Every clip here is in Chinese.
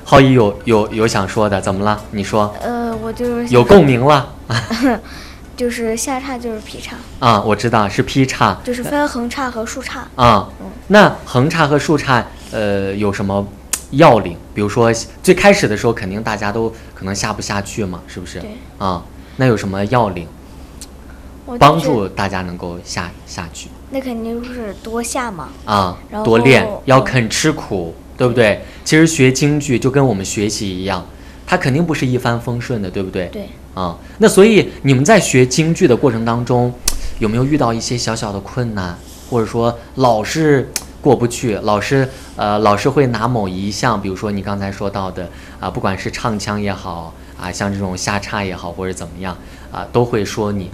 浩一有想说的，怎么了？你说。 我就是有共鸣了。 就是下叉就是劈叉啊，我知道是劈叉， 就是分横叉和竖叉啊。那横叉和竖叉，有什么要领？比如说最开始的时候，肯定大家都可能下不下去嘛，是不是？ 对。 啊，那有什么要领？帮助大家能够下去？ 那肯定是多下嘛。 啊，多练，要肯吃苦，对不对？其实学京剧就跟我们学习一样，它肯定不是一帆风顺的，对不对？ 对。 啊，那所以你们在学京剧的过程当中，有没有遇到一些小小的困难，或者说老是过不去，老是会拿某一项，比如说你刚才说到的不管是唱腔也好像这种下叉也好，或者怎么样都会说你。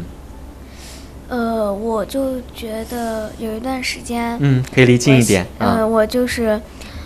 我就觉得有一段时间， 可以离近一点。 我就是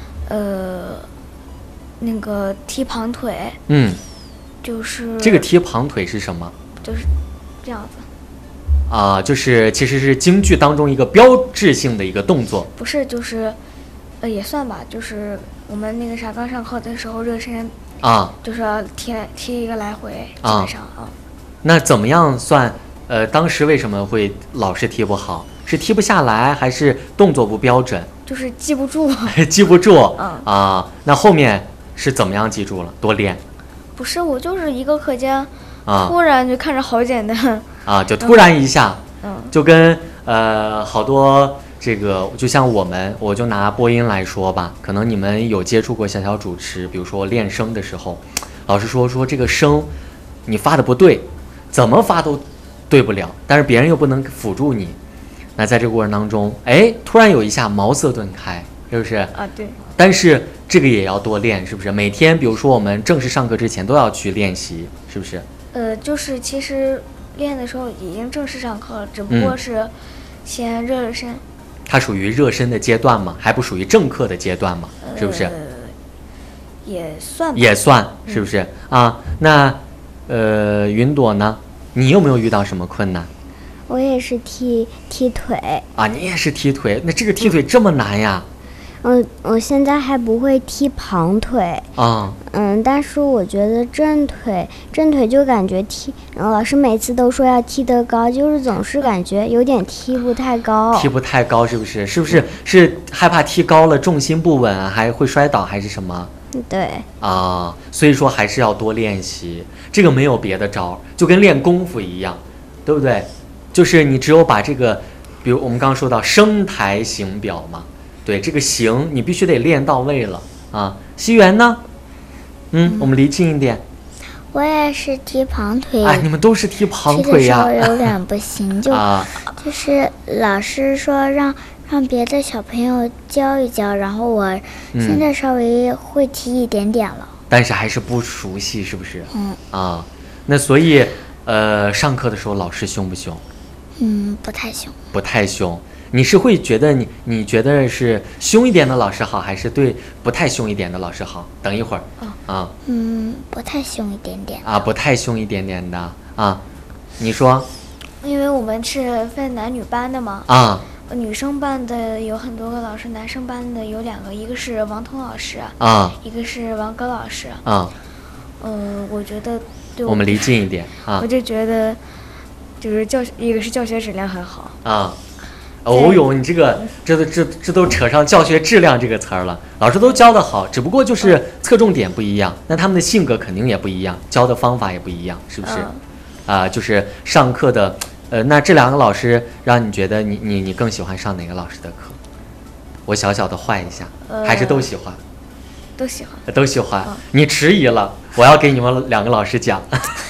那个踢旁腿。就是这个踢旁腿是什么？ 就是这样子。 就是其实是京剧当中一个标志性的一个动作。 不是，就是也算吧，就是我们那个啥刚上课的时候热身就是要踢一个来回，基本上那怎么样算？当时为什么会老是踢不好？是踢不下来，还是动作不标准？ 就是记不住。 记不住。那后面是怎么样记住了？多练。 不是，我就是一个课间突然就看着好简单就突然一下，就跟好多这个，就像我就拿播音来说吧，可能你们有接触过小小主持，比如说练声的时候，老师说这个声你发的不对，怎么发都对不了，但是别人又不能辅助你，那在这个过程当中，突然有一下茅塞顿开，是不是？ 对。 但是这个也要多练，是不是？每天比如说我们正式上课之前都要去练习，是不是？ 就是其实练的时候已经正式上课了，只不过是先热身。 它属于热身的阶段吗？还不属于正课的阶段吗？是不是？ 也算吧。 也算，是不是？那云朵呢？你有没有遇到什么困难？ 我也是踢腿。 你也是踢腿？那这个踢腿这么难呀？ 我现在还不会踢旁腿但是我觉得正腿就感觉老师每次都说要踢得高，就是总是感觉有点踢不太高。 踢不太高是不是？是不是是害怕踢高了重心不稳还会摔倒还是什么？ 对。 所以说还是要多练习，这个没有别的招，就跟练功夫一样，对不对？就是你只有把这个，比如我们刚刚说到声台形表嘛。对，这个形你必须得练到位了西元呢？我们离近一点。 我也是踢旁腿。 你们都是踢旁腿呀？ 踢的时候有点不行，就是老师说让别的小朋友教一教，然后我现在稍微会踢一点点了。 但是还是不熟悉，是不是？那所以上课的时候老师凶不凶？ 不太凶。 不太凶。你是会觉得你觉得是凶一点的老师好，还是对不太凶一点的老师好？等一会儿。 不太凶一点点。 不太凶一点点的你说？ 因为我们是分男女班的嘛。女生班的有很多个老师，男生班的有2个，一个是王彤老师一个是王戈老师我觉得对我们离近一点我就觉得就是一个是教学质量很好你这都扯上教学质量这个词儿了。老师都教得好，只不过就是侧重点不一样，那他们的性格肯定也不一样，教的方法也不一样，是不是？就是上课的那这2个老师让你觉得你更喜欢上哪个老师的课？我小小的换一下，还是都喜欢？都喜欢。你迟疑了，我要给你们2个老师讲。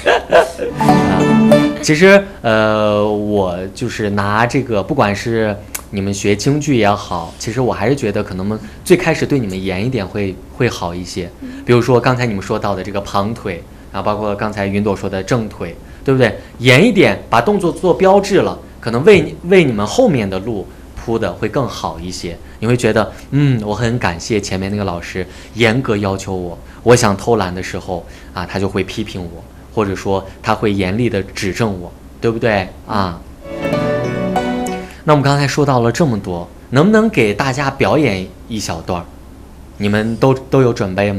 其实我就是拿这个，不管是你们学京剧也好，其实我还是觉得可能最开始对你们严一点会好一些。比如说刚才你们说到的这个旁腿包括刚才云朵说的正腿，对不对？严一点，把动作做标志了，可能为你们后面的路铺的会更好一些。你会觉得我很感谢前面那个老师严格要求我想偷懒的时候他就会批评我，或者说他会严厉的指正我，对不对那我们刚才说到了这么多，能不能给大家表演一小段？你们都有准备吗？